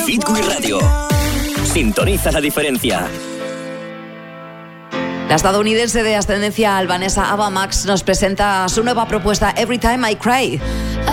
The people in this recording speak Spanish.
Hit Wii Radio. Sintoniza la diferencia. La estadounidense de ascendencia albanesa Ava Max nos presenta su nueva propuesta Every Time I Cry.